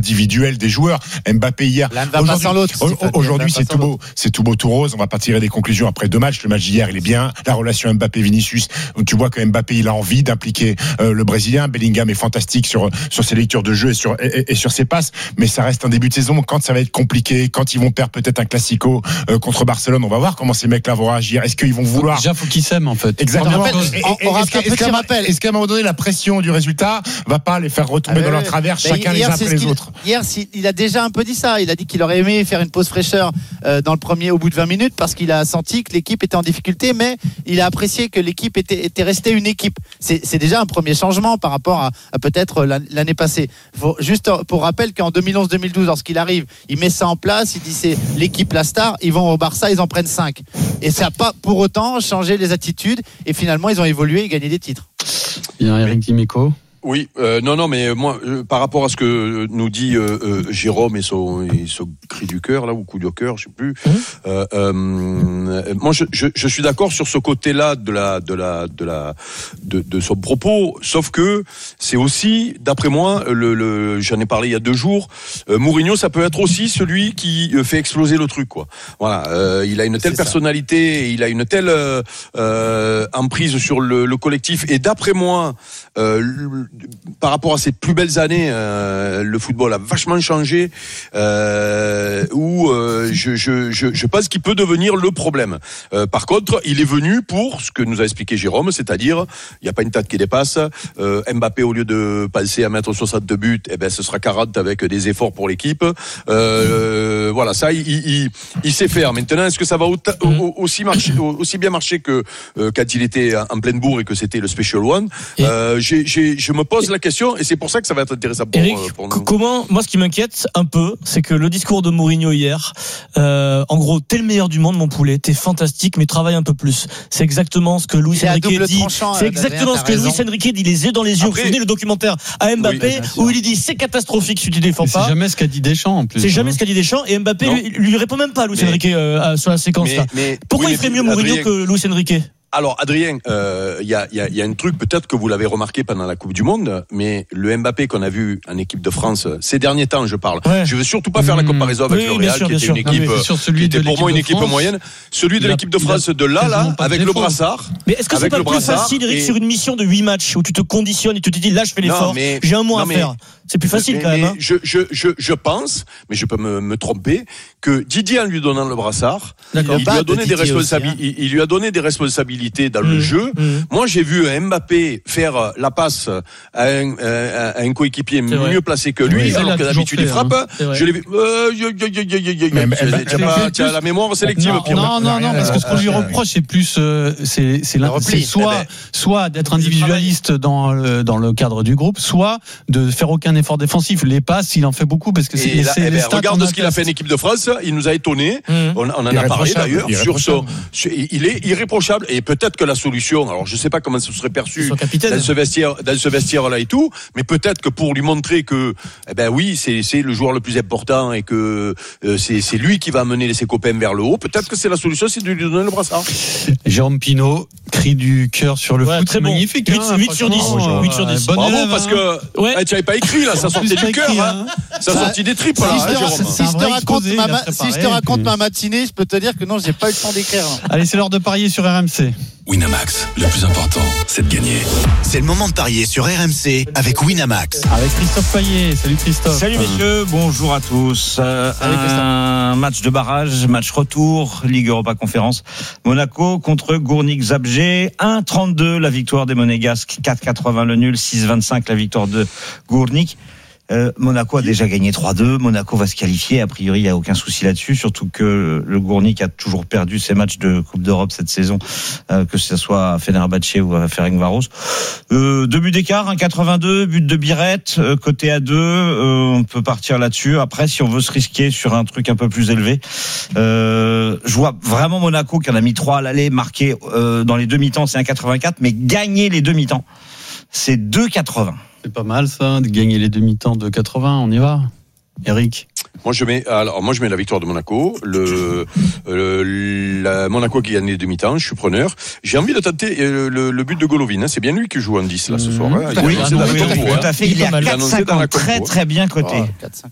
individuelle des joueurs. Mbappé hier. L'un ne va pas sans l'autre. Aujourd'hui, c'est tout beau, tout rose. On va pas tirer des conclusions après 2 matchs. Le match d'hier, il est bien. La relation Mbappé-Vinicius, tu vois que Mbappé, il a envie d'impliquer le Brésilien. Bellingham est fantastique sur ses lectures de jeu et sur ses passes. Mais ça reste un début de saison. Quand ça va être compliqué, quand ils vont perdre peut-être un classico contre Barcelone, on va voir comment ces mecs-là vont réagir. Est-ce qu'ils vont vouloir? Déjà, faut qu'ils s'aiment en fait. Exactement. Est-ce qu'à un moment donné, la pression du résultat va pas les faire retomber dans leur travers, chacun les uns après les autres? Hier, il a déjà un peu dit ça. Il a dit qu'il aurait aimé faire une pause fraîcheur dans le premier au bout de 20 minutes parce qu'il a senti que l'équipe était en difficulté, mais il a apprécié que l'équipe était restée une équipe. C'est déjà un premier changement par rapport à peut-être l'année passée. Juste pour rappel qu'en 2011-2012, lorsqu'il arrive, il met ça en place, il dit c'est l'équipe la star, ils vont au Barça, ils en prennent 5. Et ça n'a pas pour autant changé les attitudes et finalement ils ont évolué et gagné des titres. Il y a Eric Dimeco. Oui, non, mais moi, par rapport à ce que nous dit Jérôme et son cri du cœur là ou coup de cœur, je sais plus. Moi, je suis d'accord sur ce côté-là de son propos, sauf que c'est aussi, d'après moi, j'en ai parlé il y a 2 jours. Mourinho, ça peut être aussi celui qui fait exploser le truc, quoi. Voilà, il a une telle personnalité, il a une telle emprise sur le collectif, et d'après moi. Par rapport à ses plus belles années, le football a vachement changé. Je pense qu'il peut devenir le problème. Par contre, il est venu pour ce que nous a expliqué Jérôme, c'est-à-dire il n'y a pas une tête qui dépasse. Mbappé, au lieu de penser à mettre 62 buts, ce sera 40 avec des efforts pour l'équipe. Voilà, ça, il sait faire. Maintenant, est-ce que ça va aussi bien marcher que quand il était en pleine bourre et que c'était le Special One? Je me pose la question et c'est pour ça que ça va être intéressant pour nous. Comment, moi, ce qui m'inquiète un peu, c'est que le discours de Mourinho hier, en gros, t'es le meilleur du monde, mon poulet, t'es fantastique, mais travaille un peu plus. C'est exactement ce que Luis Enrique dit. C'est exactement ce que Luis Enrique dit, les yeux dans les yeux. Vous souvenez le documentaire à Mbappé où il dit c'est catastrophique si tu défends pas. C'est jamais ce qu'a dit Deschamps en plus. C'est jamais ce qu'a dit Deschamps et Mbappé lui répond même pas à Luis Enrique sur la séquence là. Pourquoi il ferait mieux Mourinho que Luis Enrique? Alors Adrien, il y a un truc peut-être que vous l'avez remarqué pendant la Coupe du Monde, mais le Mbappé qu'on a vu en équipe de France ces derniers temps, je parle. Ouais. Je veux surtout pas faire la comparaison avec le Real, qui était une équipe, qui était pour moi une équipe moyenne. Celui de l'équipe de France de là, avec le brassard. Mais est-ce que c'est pas plus facile, Eric, sur une mission de 8 matchs où tu te conditionnes et tu te dis là je fais l'effort, j'ai un mois à faire. C'est plus facile quand même. Je pense, mais je peux me tromper, que Didier, en lui donnant le brassard, il lui a donné des responsabilités dans le jeu. Moi, j'ai vu Mbappé faire la passe à un coéquipier mieux placé que lui, alors que d'habitude il frappe. Je l'ai vu. Tu as la mémoire sélective, Pierre. Non, parce que ce qu'on lui reproche, c'est plus, c'est soit d'être individualiste dans le cadre du groupe, soit de faire aucun effort défensif. Les passes, il en fait beaucoup parce que c'est les stats. Regarde ce qu'il a fait en équipe de France. Il nous a étonné. On en a parlé d'ailleurs il est irréprochable. Et peut-être que la solution, alors je sais pas comment ça serait perçu dans ce vestiaire là et tout, mais peut-être que pour lui montrer que, oui, c'est le joueur le plus important et que c'est lui qui va amener ses copains vers le haut. Peut-être que c'est la solution, c'est de lui donner le brassard. Jérôme Pinault, cri du cœur sur le foot, très bon. Magnifique. 8 sur 10. 8 sur 10. Bravo, parce que tu n'avais pas écrit là, ça sortait du cœur, ça sortait des tripes là, Jérôme. Si je te raconte ma matinée, je peux te dire que non, j'ai pas eu le temps d'écrire. Allez, c'est l'heure de parier sur RMC. Winamax, le plus important, c'est de gagner. C'est le moment de parier sur RMC avec Winamax. Avec Christophe Payet. Salut Christophe. Salut messieurs, bonjour à tous. Un match de barrage, match retour, Ligue Europa Conférence. Monaco contre Gournik Zabrze. 1,32 la victoire des Monégasques, 4,80 le nul, 6,25 la victoire de Gournik. Monaco a déjà gagné 3-2. Monaco va se qualifier. A priori, il n'y a aucun souci là-dessus. Surtout que le Gournik a toujours perdu ses matchs de Coupe d'Europe cette saison, que ce soit à Fenerbahçe ou à Ferencváros. 2 buts d'écart, 1,82, but de Biret, côté à 2. On peut partir là-dessus. Après, si on veut se risquer sur un truc un peu plus élevé, je vois vraiment Monaco qui en a mis 3 à l'aller, marqué dans les 2 mi-temps, c'est 1,84, mais gagner les 2 mi-temps, c'est 2,80. C'est pas mal ça, de gagner les demi-temps de 80, on y va. Eric. Moi je mets la victoire de Monaco, Monaco qui gagne les demi-temps, je suis preneur. J'ai envie de tenter le but de Golovin, c'est bien lui qui joue en 10 là ce soir. Oui, tout à fait, il est à 4,50, très très bien coté.